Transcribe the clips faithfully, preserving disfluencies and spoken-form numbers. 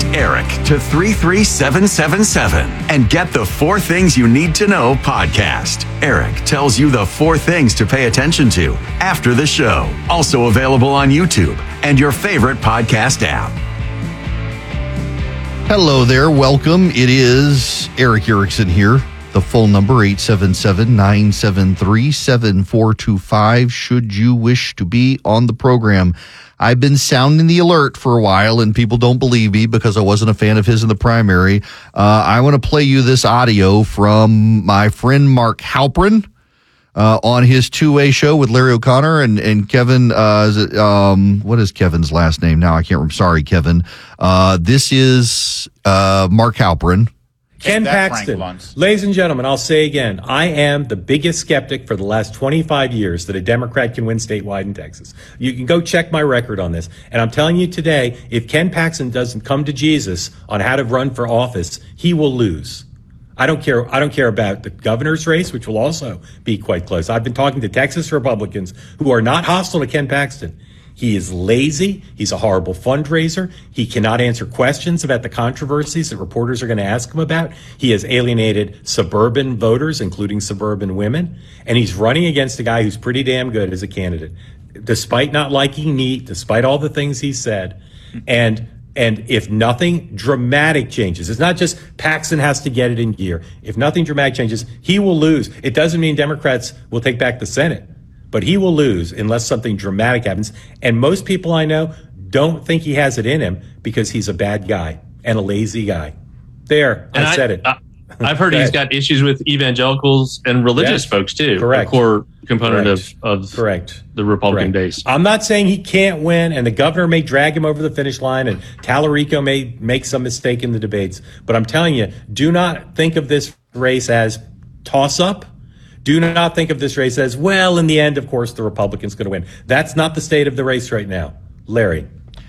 ERIC to three three seven seven seven and get the Four Things You Need to Know podcast. ERIC tells you the four things to pay attention to after the show. Also available on YouTube and your favorite podcast app. Hello there. Welcome. It is Erick Erickson here. The phone number, eight seven seven, nine seven three, seven four two five, should you wish to be on the program. I've been sounding the alert for a while, and people don't believe me because I wasn't a fan of his in the primary. Uh, I want to play you this audio from my friend Mark Halperin uh, on his two-way show with Larry O'Connor and, and Kevin. Uh, is it, um, what is Kevin's last name now? I can't remember. Sorry, Kevin. Uh, this is uh, Mark Halperin. Ken Paxton, ladies and gentlemen, I'll say again, I am the biggest skeptic for the last twenty-five years that a Democrat can win statewide in Texas. You can go check my record on this. And I'm telling you today, if Ken Paxton doesn't come to Jesus on how to run for office, he will lose. I don't care. I don't care about the governor's race, which will also be quite close. I've been talking to Texas Republicans who are not hostile to Ken Paxton. He is lazy. He's a horrible fundraiser. He cannot answer questions about the controversies that reporters are going to ask him about. He has alienated suburban voters, including suburban women. And he's running against a guy who's pretty damn good as a candidate, despite not liking meat, despite all the things he said. And and if nothing dramatic changes, it's not just Paxton has to get it in gear. If nothing dramatic changes, he will lose. It doesn't mean Democrats will take back the Senate, but he will lose unless something dramatic happens. And most people I know don't think he has it in him because he's a bad guy and a lazy guy. There, I, I said it. I, I've heard he's got issues with evangelicals and religious yes. folks too. Correct. A core component Correct. of, of Correct. the Republican Correct. base. I'm not saying he can't win, and the governor may drag him over the finish line, and Tallarico may make some mistake in the debates. But I'm telling you, do not think of this race as toss-up. Do not think of this race as, well, in the end, of course, the Republican's going to win. That's not the state of the race right now. Larry.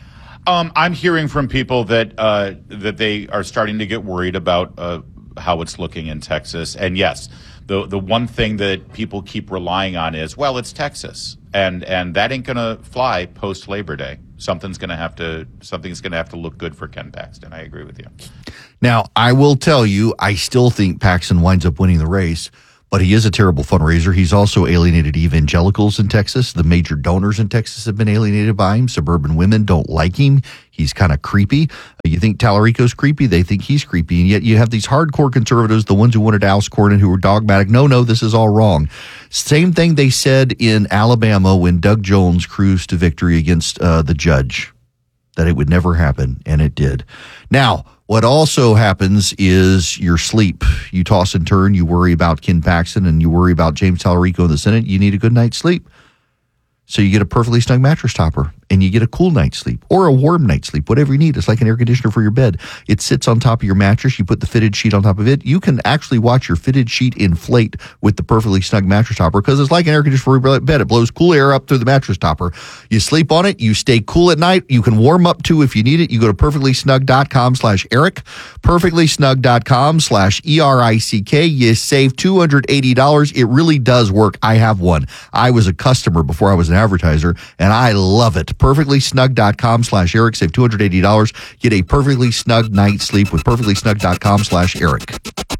Um, I'm hearing from people that uh, that they are starting to get worried about uh, how it's looking in Texas. And yes, the the one thing that people keep relying on is, well, it's Texas, and and that ain't going to fly post Labor Day. Something's going to have to something's going to have to look good for Ken Paxton. I agree with you. Now, I will tell you, I still think Paxton winds up winning the race. But he is a terrible fundraiser. He's also alienated evangelicals in Texas. The major donors in Texas have been alienated by him. Suburban women don't like him. He's kind of creepy. You think Tallarico's creepy? They think he's creepy. And yet you have these hardcore conservatives, the ones who wanted to oust Cornyn, who were dogmatic. No, no, this is all wrong. Same thing they said in Alabama when Doug Jones cruised to victory against uh, the judge, that it would never happen, and it did. Now, what also happens is your sleep. You toss and turn, you worry about Ken Paxton, and you worry about James Tallarico in the Senate. You need a good night's sleep. So you get a perfectly snug mattress topper, and you get a cool night's sleep or a warm night's sleep, whatever you need. It's like an air conditioner for your bed. It sits on top of your mattress. You put the fitted sheet on top of it. You can actually watch your fitted sheet inflate with the perfectly snug mattress topper because it's like an air conditioner for your bed. It blows cool air up through the mattress topper. You sleep on it. You stay cool at night. You can warm up too if you need it. You go to perfectlysnug.com slash Eric, perfectlysnug.com slash E R I C K. You save two hundred eighty dollars. It really does work. I have one. I was a customer before I was an advertiser, and I love it. perfectlysnug.com slash Eric. Save two hundred eighty dollars. Get a perfectly snug night's sleep with perfectlysnug.com slash Eric.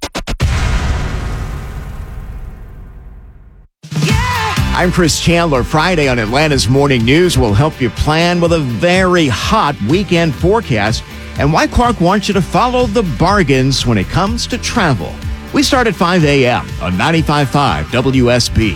I'm Chris Chandler. Friday on Atlanta's Morning News will help you plan with a very hot weekend forecast and why Clark wants you to follow the bargains when it comes to travel. We start at five a.m. on ninety-five point five W S B.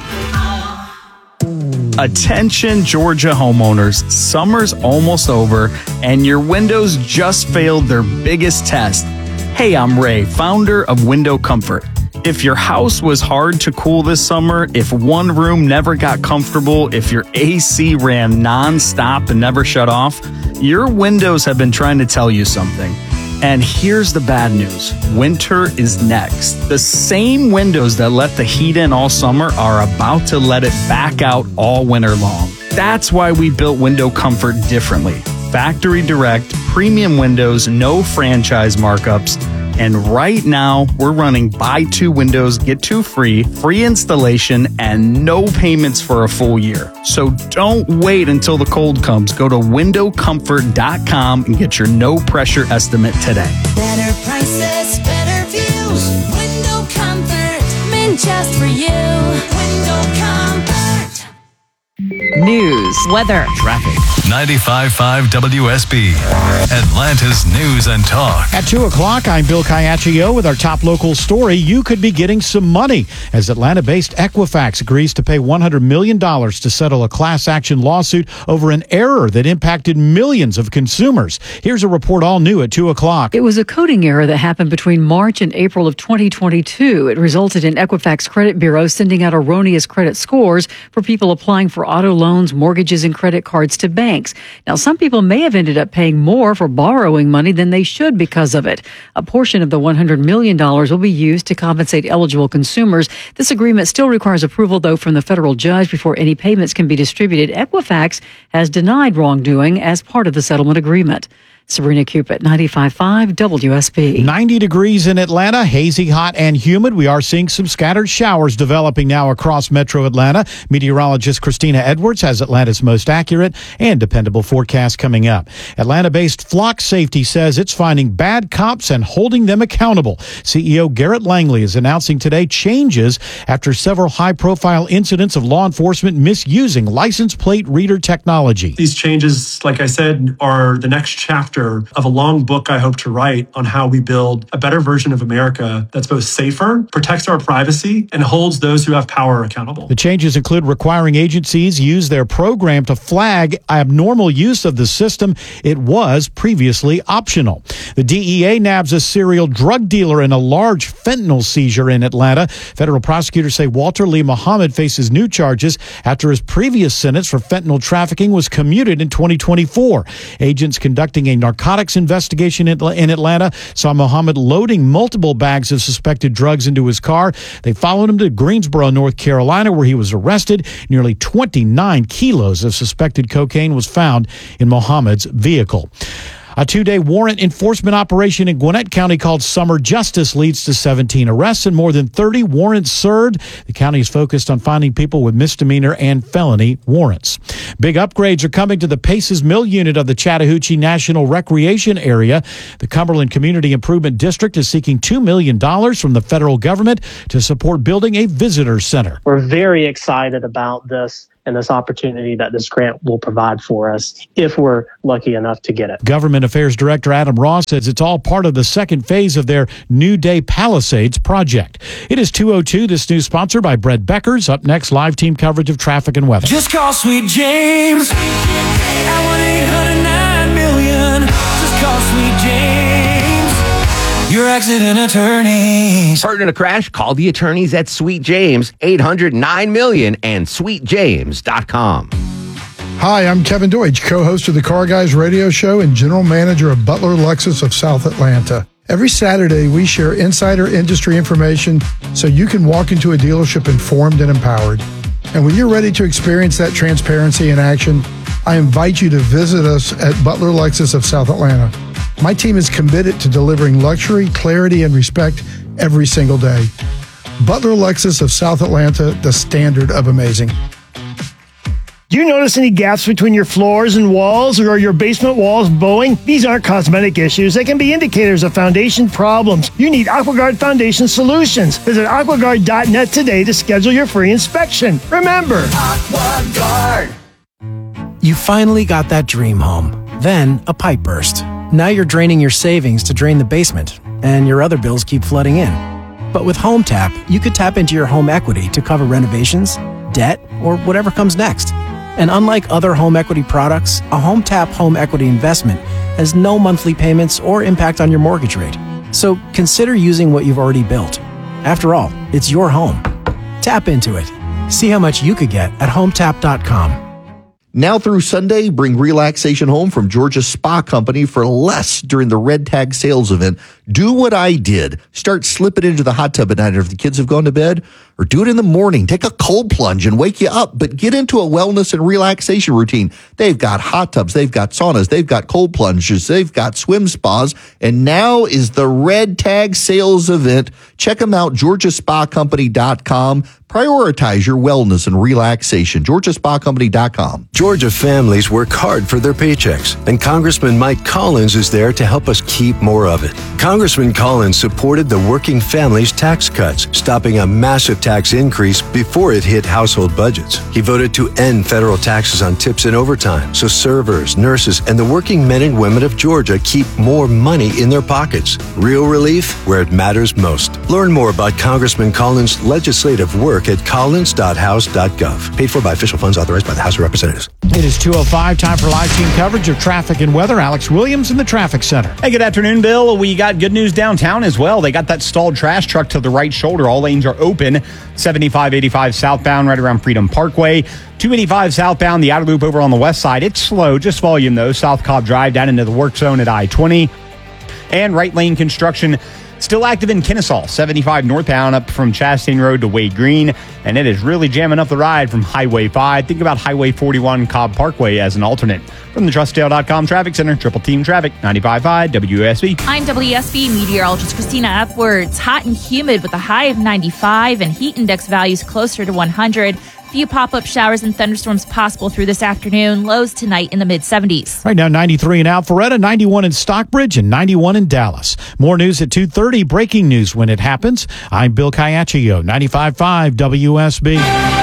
Attention Georgia homeowners, summer's almost over and your windows just failed their biggest test. Hey, I'm Ray, founder of Window Comfort. If your house was hard to cool this summer, if one room never got comfortable, if your A C ran nonstop and never shut off, your windows have been trying to tell you something. And here's the bad news. Winter is next. The same windows that let the heat in all summer are about to let it back out all winter long. That's why we built Window Comfort differently. Factory direct, premium windows, no franchise markups. And right now, we're running buy two windows, get two free, free installation, and no payments for a full year. So don't wait until the cold comes. Go to window comfort dot com and get your no pressure estimate today. Better prices, better views. Window Comfort, meant just for you. Window Comfort. News, weather, traffic. ninety-five point five W S B, Atlanta's News and Talk. At two o'clock, I'm Bill Caiaccio with our top local story. You could be getting some money as Atlanta-based Equifax agrees to pay one hundred million dollars to settle a class action lawsuit over an error that impacted millions of consumers. Here's a report all new at two o'clock. It was a coding error that happened between March and April of twenty twenty-two. It resulted in Equifax Credit Bureau sending out erroneous credit scores for people applying for auto loans, mortgages, and credit cards to banks. Now, some people may have ended up paying more for borrowing money than they should because of it. A portion of the one hundred million dollars will be used to compensate eligible consumers. This agreement still requires approval, though, from the federal judge before any payments can be distributed. Equifax has denied wrongdoing as part of the settlement agreement. Sabrina Cupid, ninety-five point five W S B. ninety degrees in Atlanta, hazy, hot, and humid. We are seeing some scattered showers developing now across metro Atlanta. Meteorologist Christina Edwards has Atlanta's most accurate and dependable forecast coming up. Atlanta-based Flock Safety says it's finding bad cops and holding them accountable. C E O Garrett Langley is announcing today changes after several high-profile incidents of law enforcement misusing license plate reader technology. These changes, like I said, are the next chapter of a long book I hope to write on how we build a better version of America that's both safer, protects our privacy, and holds those who have power accountable. The changes include requiring agencies use their program to flag abnormal use of the system. It was previously optional. The D E A nabs a serial drug dealer in a large fentanyl seizure in Atlanta. Federal prosecutors say Walter Lee Muhammad faces new charges after his previous sentence for fentanyl trafficking was commuted in twenty twenty-four. Agents conducting a narcotics investigation in Atlanta saw Muhammad loading multiple bags of suspected drugs into his car. They followed him to Greensboro, North Carolina, where he was arrested. Nearly twenty-nine kilos of suspected cocaine was found in Muhammad's vehicle. A two-day warrant enforcement operation in Gwinnett County called Summer Justice leads to seventeen arrests and more than thirty warrants served. The county is focused on finding people with misdemeanor and felony warrants. Big upgrades are coming to the Paces Mill unit of the Chattahoochee National Recreation Area. The Cumberland Community Improvement District is seeking two million dollars from the federal government to support building a visitor center. We're very excited about this and this opportunity that this grant will provide for us if we're lucky enough to get it. Government Affairs Director Adam Ross says it's all part of the second phase of their New Day Palisades project. It is two oh two. This news sponsored by Brett Beckers. Up next, live team coverage of traffic and weather. Just call Sweet James at one eight hundred nine million. Just call Sweet James, your accident attorneys. Hurt in a crash? Call the attorneys at Sweet James, eight hundred nine million and sweet james dot com. Hi, I'm Kevin Deutsch, co-host of the Car Guys radio show and general manager of Butler Lexus of South Atlanta. Every Saturday, we share insider industry information so you can walk into a dealership informed and empowered. And when you're ready to experience that transparency in action, I invite you to visit us at Butler Lexus of South Atlanta. My team is committed to delivering luxury, clarity, and respect every single day. Butler Lexus of South Atlanta, the standard of amazing. Do you notice any gaps between your floors and walls, or are your basement walls bowing? These aren't cosmetic issues. They can be indicators of foundation problems. You need AquaGuard Foundation Solutions. Visit aqua guard dot net today to schedule your free inspection. Remember, AquaGuard. You finally got that dream home. Then a pipe burst. Now you're draining your savings to drain the basement, and your other bills keep flooding in. But with HomeTap, you could tap into your home equity to cover renovations, debt, or whatever comes next. And unlike other home equity products, a HomeTap home equity investment has no monthly payments or impact on your mortgage rate. So consider using what you've already built. After all, it's your home. Tap into it. See how much you could get at home tap dot com. Now through Sunday, bring relaxation home from Georgia Spa Company for less during the Red Tag sales event. Do what I did. Start slipping into the hot tub at night after the kids have gone to bed. or do it in the morning. Take a cold plunge and wake you up, but get into a wellness and relaxation routine. They've got hot tubs, they've got saunas, they've got cold plunges, they've got swim spas, and now is the Red Tag sales event. Check them out, georgia spa company dot com. Prioritize your wellness and relaxation. georgia spa company dot com. Georgia families work hard for their paychecks, and Congressman Mike Collins is there to help us keep more of it. Congressman Collins supported the working families tax cuts, stopping a massive tax increase before it hit household budgets. He voted to end federal taxes on tips and overtime, so servers, nurses, and the working men and women of Georgia keep more money in their pockets. Real relief where it matters most. Learn more about Congressman Collins' legislative work at collins dot house dot gov. Paid for by official funds authorized by the House of Representatives. It is two oh five, time for live team coverage of traffic and weather. Alex Williams in the traffic center. Hey, good afternoon, Bill. We got good news downtown as well. They got that stalled trash truck to the right shoulder. All lanes are open. seventy-five eighty-five southbound right around Freedom Parkway. two eighty-five southbound, the outer loop over on the west side. It's slow, just volume though. South Cobb Drive down into the work zone at I twenty. And right lane construction still active in Kennesaw, seventy-five northbound up from Chastain Road to Wade Green, and it is really jamming up the ride from Highway five. Think about Highway forty-one Cobb Parkway as an alternate. From the trust dale dot com Traffic Center, Triple Team Traffic, ninety-five point five W S B. I'm W S B meteorologist Christina Upwards. Hot and humid with a high of ninety-five and heat index values closer to one hundred. Few pop-up showers and thunderstorms possible through this afternoon. Lows tonight in the mid-seventies. Right now, ninety-three in Alpharetta, ninety-one in Stockbridge, and ninety-one in Dallas. More news at two thirty. Breaking news when it happens. I'm Bill Caiaccio, ninety-five point five W S B.